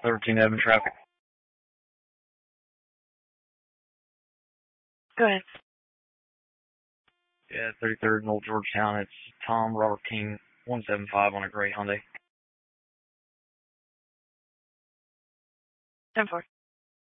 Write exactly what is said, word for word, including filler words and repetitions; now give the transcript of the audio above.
thirteen Evan traffic. Go ahead. Yeah, thirty-third in Old Georgetown. It's Tom Robert King, one seven five on a gray Hyundai. ten four.